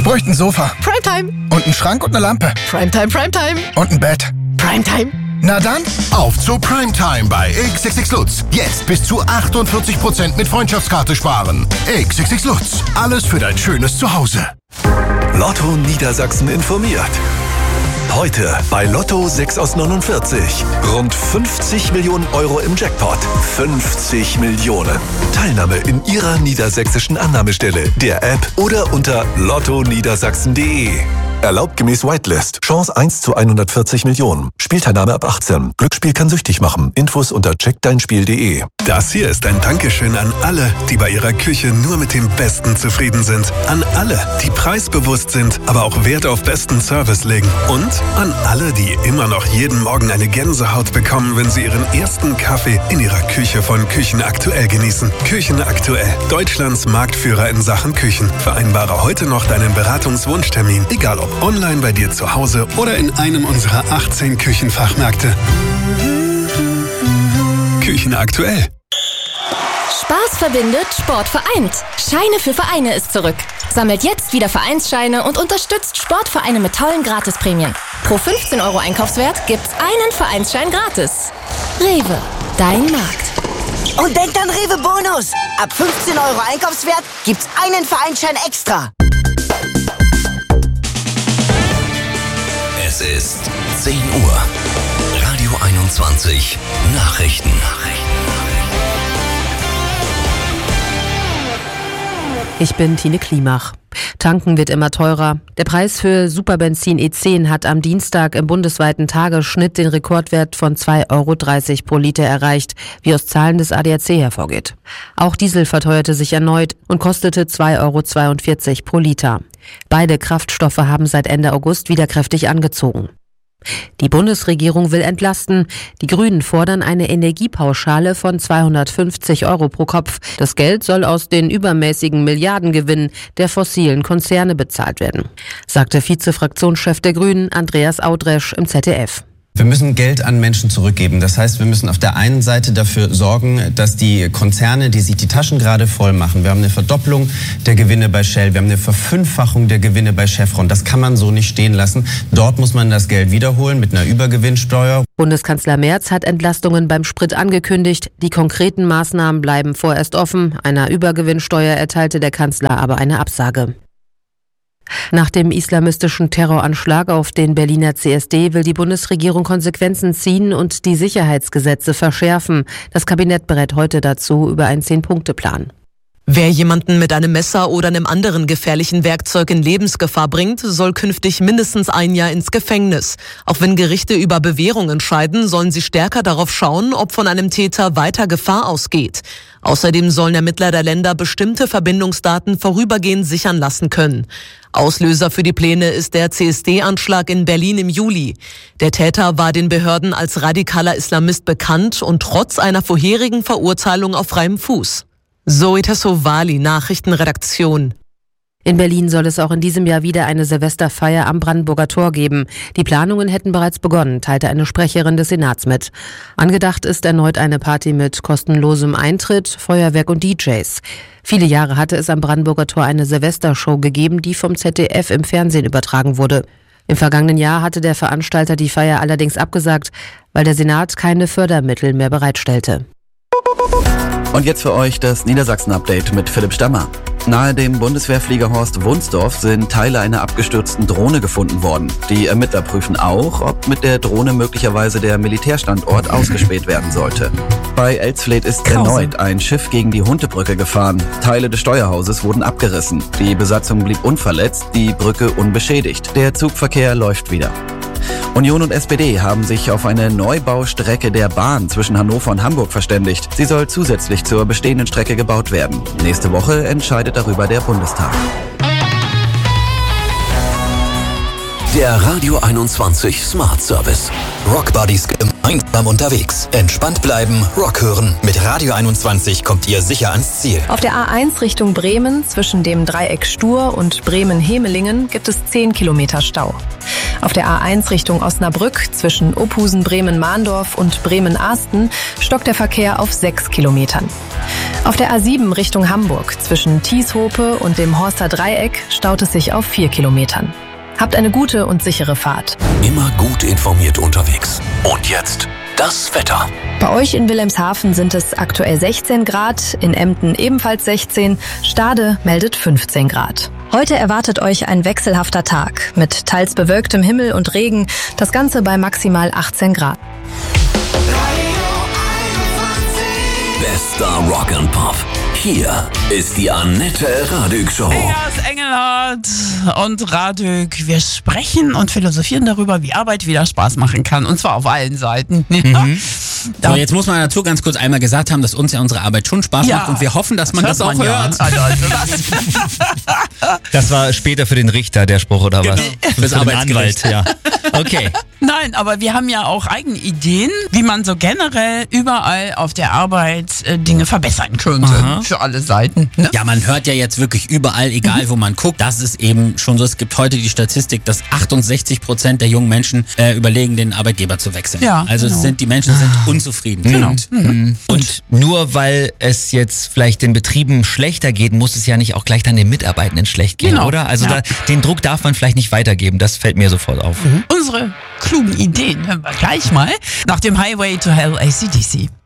Bräuchte ein Sofa. Primetime. Und einen Schrank und eine Lampe. Primetime, Primetime. Und ein Bett. Primetime. Na dann, auf zu Primetime bei XXX Lutz. Jetzt bis zu 48% mit Freundschaftskarte sparen. XXX Lutz. Alles für dein schönes Zuhause. Lotto Niedersachsen informiert. Heute bei Lotto 6 aus 49. Rund 50 Millionen Euro im Jackpot. 50 Millionen. Teilnahme in Ihrer niedersächsischen Annahmestelle, der App oder unter lottoniedersachsen.de. Erlaubt gemäß Whitelist. Chance 1 zu 140 Millionen. Spielteilnahme ab 18. Glücksspiel kann süchtig machen. Infos unter checkdeinspiel.de. Das hier ist ein Dankeschön an alle, die bei ihrer Küche nur mit dem Besten zufrieden sind. An alle, die preisbewusst sind, aber auch Wert auf besten Service legen. Und an alle, die immer noch jeden Morgen eine Gänsehaut bekommen, wenn sie ihren ersten Kaffee in ihrer Küche von Küchen Aktuell genießen. Küchen Aktuell. Deutschlands Marktführer in Sachen Küchen. Vereinbare heute noch deinen Beratungswunschtermin. Egal ob online bei dir zu Hause oder in einem unserer 18 Küchenfachmärkte. Küchen Aktuell. Spaß verbindet, Sport vereint. Scheine für Vereine ist zurück. Sammelt jetzt wieder Vereinsscheine und unterstützt Sportvereine mit tollen Gratisprämien. Pro 15 € Einkaufswert gibt's einen Vereinsschein gratis. Rewe, dein Markt. Und denkt an Rewe Bonus. Ab 15 € Einkaufswert gibt's einen Vereinsschein extra. Es ist 10 Uhr. Radio 21 Nachrichten. Ich bin Tine Klimach. Tanken wird immer teurer. Der Preis für Superbenzin E10 hat am Dienstag im bundesweiten Tagesschnitt den Rekordwert von 2,30 € pro Liter erreicht, wie aus Zahlen des ADAC hervorgeht. Auch Diesel verteuerte sich erneut und kostete 2,42 € pro Liter. Beide Kraftstoffe haben seit Ende August wieder kräftig angezogen. Die Bundesregierung will entlasten. Die Grünen fordern eine Energiepauschale von 250 € pro Kopf. Das Geld soll aus den übermäßigen Milliardengewinnen der fossilen Konzerne bezahlt werden, sagte Vizefraktionschef der Grünen Andreas Audresch im ZDF. Wir müssen Geld an Menschen zurückgeben. Das heißt, wir müssen auf der einen Seite dafür sorgen, dass die Konzerne, die sich die Taschen gerade voll machen, wir haben eine Verdopplung der Gewinne bei Shell, wir haben eine Verfünffachung der Gewinne bei Chevron. Das kann man so nicht stehen lassen. Dort muss man das Geld wiederholen mit einer Übergewinnsteuer. Bundeskanzler Merz hat Entlastungen beim Sprit angekündigt. Die konkreten Maßnahmen bleiben vorerst offen. Einer Übergewinnsteuer erteilte der Kanzler aber eine Absage. Nach dem islamistischen Terroranschlag auf den Berliner CSD will die Bundesregierung Konsequenzen ziehen und die Sicherheitsgesetze verschärfen. Das Kabinett berät heute dazu über einen 10-Punkte-Plan. Wer jemanden mit einem Messer oder einem anderen gefährlichen Werkzeug in Lebensgefahr bringt, soll künftig mindestens 1 Jahr ins Gefängnis. Auch wenn Gerichte über Bewährung entscheiden, sollen sie stärker darauf schauen, ob von einem Täter weiter Gefahr ausgeht. Außerdem sollen Ermittler der Länder bestimmte Verbindungsdaten vorübergehend sichern lassen können. Auslöser für die Pläne ist der CSD-Anschlag in Berlin im Juli. Der Täter war den Behörden als radikaler Islamist bekannt und trotz einer vorherigen Verurteilung auf freiem Fuß. Zoe Tassovali, Nachrichtenredaktion. In Berlin soll es auch in diesem Jahr wieder eine Silvesterfeier am Brandenburger Tor geben. Die Planungen hätten bereits begonnen, teilte eine Sprecherin des Senats mit. Angedacht ist erneut eine Party mit kostenlosem Eintritt, Feuerwerk und DJs. Viele Jahre hatte es am Brandenburger Tor eine Silvestershow gegeben, die vom ZDF im Fernsehen übertragen wurde. Im vergangenen Jahr hatte der Veranstalter die Feier allerdings abgesagt, weil der Senat keine Fördermittel mehr bereitstellte. Und jetzt für euch das Niedersachsen-Update mit Philipp Stammer. Nahe dem Bundeswehrfliegerhorst Wunsdorf sind Teile einer abgestürzten Drohne gefunden worden. Die Ermittler prüfen auch, ob mit der Drohne möglicherweise der Militärstandort ausgespäht werden sollte. Bei Elsfleth ist erneut ein Schiff gegen die Huntebrücke gefahren. Teile des Steuerhauses wurden abgerissen. Die Besatzung blieb unverletzt, die Brücke unbeschädigt. Der Zugverkehr läuft wieder. Union und SPD haben sich auf eine Neubaustrecke der Bahn zwischen Hannover und Hamburg verständigt. Sie soll zusätzlich zur bestehenden Strecke gebaut werden. Nächste Woche entscheidet darüber der Bundestag. Der Radio 21 Smart Service. Rock Buddies gemeinsam unterwegs. Entspannt bleiben, Rock hören. Mit Radio 21 kommt ihr sicher ans Ziel. Auf der A1 Richtung Bremen zwischen dem Dreieck Stur und Bremen-Hemelingen gibt es 10 Kilometer Stau. Auf der A1 Richtung Osnabrück zwischen Ophusen, Bremen-Mahndorf und Bremen-Ahsten stockt der Verkehr auf 6 Kilometern. Auf der A7 Richtung Hamburg zwischen Tieshope und dem Horster Dreieck staut es sich auf 4 Kilometern. Habt eine gute und sichere Fahrt. Immer gut informiert unterwegs. Und jetzt das Wetter. Bei euch in Wilhelmshaven sind es aktuell 16 Grad, in Emden ebenfalls 16, Stade meldet 15 Grad. Heute erwartet euch ein wechselhafter Tag mit teils bewölktem Himmel und Regen, das Ganze bei maximal 18 Grad. Bester Rock and Pop. Hier ist die Annette Radück Show. Eggers, Engelhardt und Radück. Wir sprechen und philosophieren darüber, wie Arbeit wieder Spaß machen kann. Und zwar auf allen Seiten. So, jetzt muss man dazu ganz kurz einmal gesagt haben, dass uns ja unsere Arbeit schon Spaß macht. Und wir hoffen, dass man das auch hört. Das war später für den Richter der Spruch, oder was? Für den Anwalt, ja. Okay. Nein, aber wir haben ja auch eigene Ideen, wie man so generell überall auf der Arbeit Dinge verbessern könnte. Aha. Für alle Seiten. Ne? Ja, man hört ja jetzt wirklich überall, egal wo man guckt, das ist eben schon so. Es gibt heute die Statistik, dass 68% der jungen Menschen überlegen, den Arbeitgeber zu wechseln. Ja, also genau. die Menschen sind unzufrieden. Genau. Und nur weil es jetzt vielleicht den Betrieben schlechter geht, muss es ja nicht auch gleich dann den Mitarbeitenden schlecht gehen, Genau. oder? Also Ja. den Druck darf man vielleicht nicht weitergeben, das fällt mir sofort auf. Unsere klugen Ideen hören wir gleich mal nach dem Highway to Hell AC/DC.